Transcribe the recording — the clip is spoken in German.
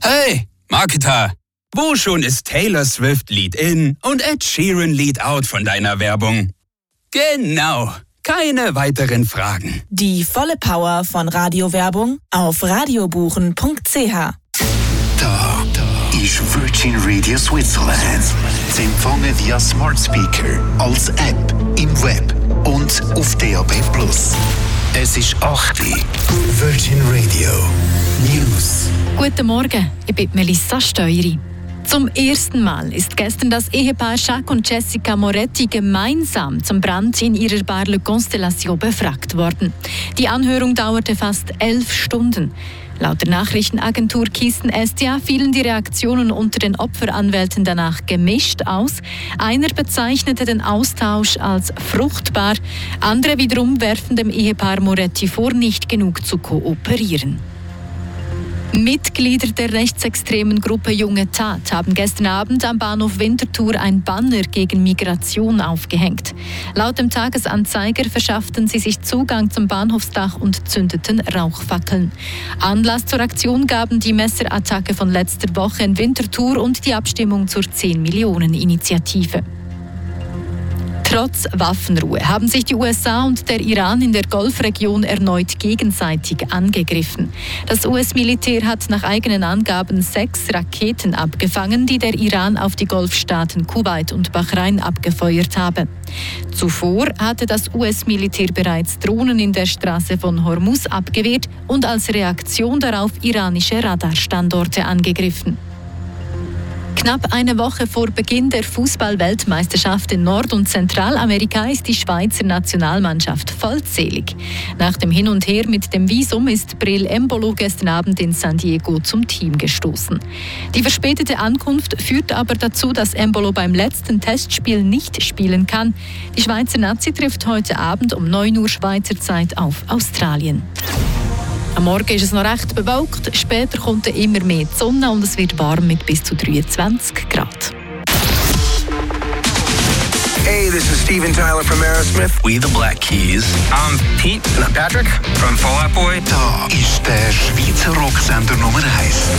Hey, Marketer, wo schon ist Taylor Swift Lead In und Ed Sheeran Lead Out von deiner Werbung? Genau, keine weiteren Fragen. Die volle Power von Radiowerbung auf radiobuchen.ch. Da ist Virgin Radio Switzerland. Sie empfangen via Smart Speaker, als App, im Web und auf DAB+. Es ist 8 Uhr. Virgin Radio News. Guten Morgen, ich bin Melissa Steueri. Zum ersten Mal ist gestern das Ehepaar Jacques und Jessica Moretti gemeinsam zum Brand in ihrer Bar Le Constellation befragt worden. Die Anhörung dauerte fast 11 Stunden. Laut der Nachrichtenagentur Kisten SDA fielen die Reaktionen unter den Opferanwälten danach gemischt aus. Einer bezeichnete den Austausch als fruchtbar, andere wiederum werfen dem Ehepaar Moretti vor, nicht genug zu kooperieren. Mitglieder der rechtsextremen Gruppe Junge Tat haben gestern Abend am Bahnhof Winterthur ein Banner gegen Migration aufgehängt. Laut dem Tagesanzeiger verschafften sie sich Zugang zum Bahnhofsdach und zündeten Rauchfackeln. Anlass zur Aktion gaben die Messerattacke von letzter Woche in Winterthur und die Abstimmung zur 10-Millionen-Initiative. Trotz Waffenruhe haben sich die USA und der Iran in der Golfregion erneut gegenseitig angegriffen. Das US-Militär hat nach eigenen Angaben 6 Raketen abgefangen, die der Iran auf die Golfstaaten Kuwait und Bahrain abgefeuert habe. Zuvor hatte das US-Militär bereits Drohnen in der Straße von Hormuz abgewehrt und als Reaktion darauf iranische Radarstandorte angegriffen. Knapp eine Woche vor Beginn der Fußball-Weltmeisterschaft in Nord- und Zentralamerika ist die Schweizer Nationalmannschaft vollzählig. Nach dem Hin und Her mit dem Visum ist Breel Embolo gestern Abend in San Diego zum Team gestoßen. Die verspätete Ankunft führt aber dazu, dass Embolo beim letzten Testspiel nicht spielen kann. Die Schweizer Nazi trifft heute Abend um 9 Uhr Schweizer Zeit auf Australien. Am Morgen ist es noch recht bewölkt, später kommt immer mehr die Sonne und es wird warm mit bis zu 23 Grad. Hey, this is Steven Tyler from Aerosmith. We the Black Keys. I'm Pete. And I'm Patrick from Fall Out Boy. Da ist der Schweizer Rocksender Nummer 1.